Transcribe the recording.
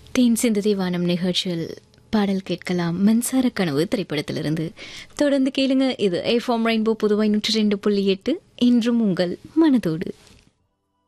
தேன் சிந்து வானம் நிகழ்ச்சியில் பாடல் கேட்கலாம். மின்சார கனவு திரைப்படத்திலிருந்து. தொடர்ந்து கேளுங்க. இது எஃப்எம் ரெயின்போ புதுவை 102.8 என்றும் உங்கள் மனதோடு.